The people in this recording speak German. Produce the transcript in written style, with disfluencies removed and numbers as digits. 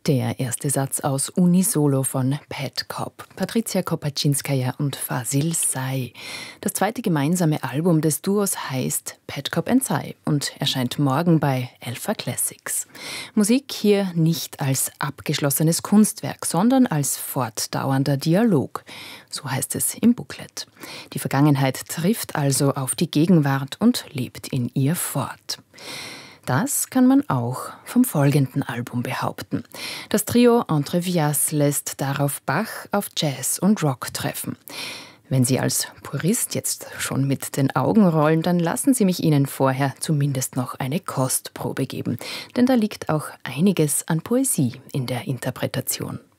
Der erste Satz aus Unisolo von Pat Cobb, Patricia Kopaczynskaja und Fasil Say. Das zweite gemeinsame Album des Duos heißt Pat Cobb & Say und erscheint morgen bei Alpha Classics. Musik hier nicht als abgeschlossenes Kunstwerk, sondern als fortdauernder Dialog. So heißt es im Booklet. Die Vergangenheit trifft also auf die Gegenwart und lebt in ihr fort. Das kann man auch vom folgenden Album behaupten. Das Trio Entrevias lässt darauf Bach auf Jazz und Rock treffen. Wenn Sie als Purist jetzt schon mit den Augen rollen, dann lassen Sie mich Ihnen vorher zumindest noch eine Kostprobe geben. Denn da liegt auch einiges an Poesie in der Interpretation.